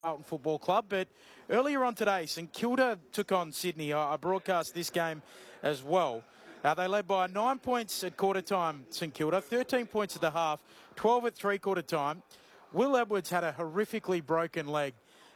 Carlton Football Club. But earlier on today, St Kilda took on Sydney. I broadcast this game as well. They led by 9 points at quarter time, St Kilda, 13 points at the half, 12 at three-quarter time. Will Edwards had a horrifically broken leg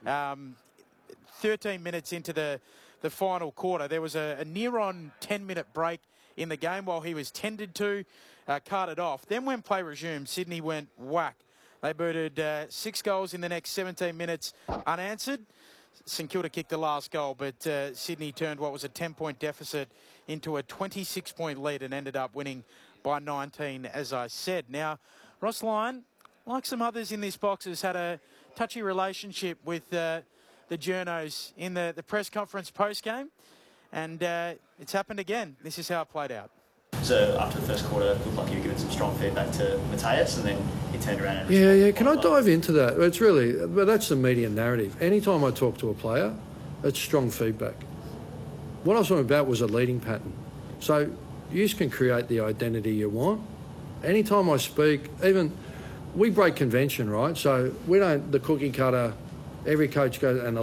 13 minutes into the final quarter. There was a near-on 10-minute break in the game while he was tended to, carted off. Then when play resumed, Sydney went whack. They booted 6 goals in the next 17 minutes unanswered. St Kilda kicked the last goal, but Sydney turned what was a 10-point deficit into a 26-point lead and ended up winning by 19, as I said. Now, Ross Lyon, like some others in this box, has had a touchy relationship with the journos in the press conference post-game, and it's happened again. This is how it played out. So after the first quarter, it looked like you were giving some strong feedback to Matthias, and then he turned around and... Yeah. Can I dive into that? It's really... But that's the media narrative. Anytime I talk to a player, it's strong feedback. What I was talking about was a leading pattern. So you can create the identity you want. Anytime I speak, even... We break convention, right? So we don't... The cookie cutter, every coach goes... And the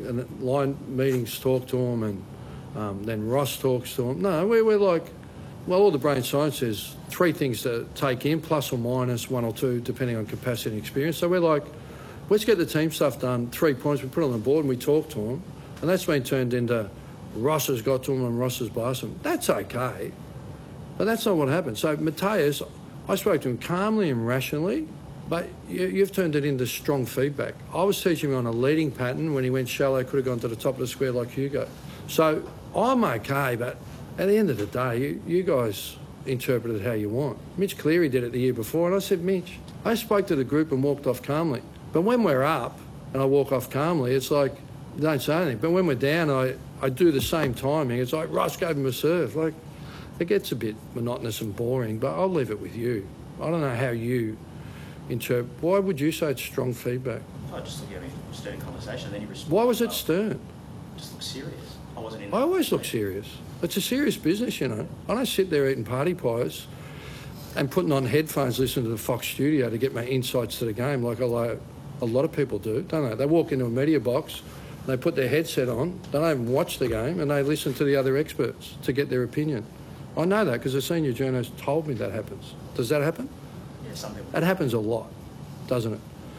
line meetings talk to them, and then Ross talks to them. No, we're like... Well, all the brain science says 3 things to take in, plus or minus 1 or 2, depending on capacity and experience. So we're like, let's get the team stuff done, 3 points, we put it on the board and we talk to them. And that's been turned into Ross has got to them and Ross has blast them. That's okay, but that's not what happened. So Matthias, I spoke to him calmly and rationally, but you've turned it into strong feedback. I was teaching him on a leading pattern. When he went shallow, could have gone to the top of the square like Hugo. So I'm okay, but... At the end of the day, you guys interpret it how you want. Mitch Cleary did it the year before, and I said, Mitch, I spoke to the group and walked off calmly. But when we're up and I walk off calmly, it's like, don't say anything. But when we're down, I do the same timing. It's like, Ross gave him a serve. Like, it gets a bit monotonous and boring, but I'll leave it with you. I don't know how you interpret. Why would you say it's strong feedback? I just look at a stern conversation, and then you respond. Why was it stern? Just look serious. I always look serious. It's a serious business, you know. I don't sit there eating party pies and putting on headphones listening to the Fox studio to get my insights to the game like a lot of people do, don't they? They walk into a media box, they put their headset on, they don't even watch the game, and they listen to the other experts to get their opinion. I know that because the senior journalist told me that happens. Does that happen? Yeah, some people. That happens a lot, doesn't it?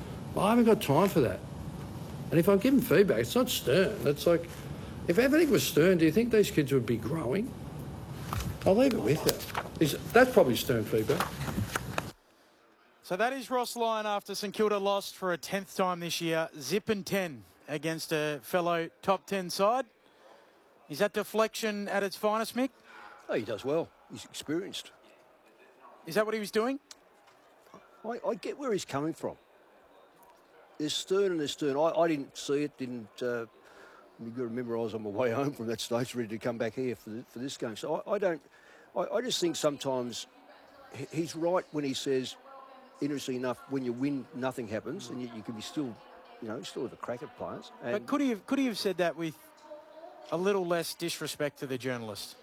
I haven't got time for that. And if I'm giving feedback, it's not stern. It's like... If everything was stern, do you think these kids would be growing? I'll leave it with you. That's probably stern feedback. So that is Ross Lyon after St Kilda lost for a 10th time this year. Zip and 10 against a fellow top 10 side. Is that deflection at its finest, Mick? Oh, he does well. He's experienced. Is that what he was doing? I get where he's coming from. There's stern and there's stern. I didn't see it, You've got to remember I was on my way home from that stage ready to come back here for this game. So I just think sometimes he's right when he says, interesting enough, when you win, nothing happens, and you can be still, still have a crack at players. And but could he have said that with a little less disrespect to the journalist?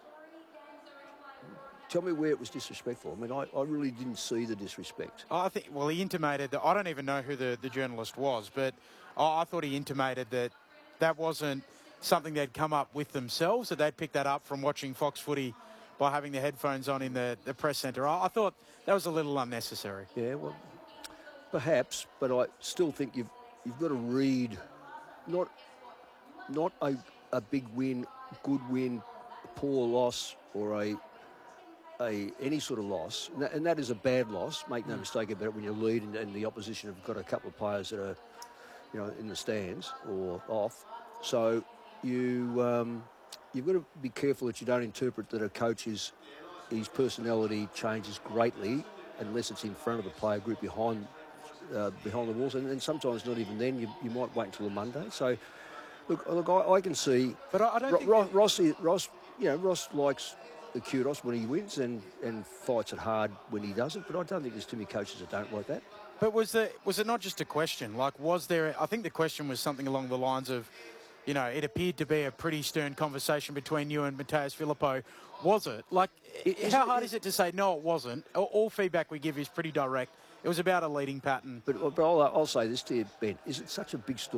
Tell me where it was disrespectful. I mean, I really didn't see the disrespect. I think, well, he intimated that, I don't even know who the journalist was, but I thought he intimated that wasn't something they'd come up with themselves, that they'd picked that up from watching Fox Footy by having the headphones on in the press centre. I thought that was a little unnecessary. Yeah, well, perhaps, but I still think you've got to read not a big win, good win, poor loss, or any sort of loss, and that is a bad loss. Make no mistake about it. When you lead and the opposition have got a couple of players that are, in the stands or off, so you've got to be careful that you don't interpret that a coach's personality changes greatly unless it's in front of the player group behind the walls, and sometimes not even then. You might wait until a Monday. So, look, I can see. But I don't think Ross likes the kudos when he wins and fights it hard when he doesn't. But I don't think there's too many coaches that don't like that. But was it not just a question? Like, was there... I think the question was something along the lines of, it appeared to be a pretty stern conversation between you and Mattaes Phillipou. Was it? Like, how hard is it to say, no, it wasn't? All feedback we give is pretty direct. It was about a leading pattern. But I'll say this to you, Ben. Is it such a big story?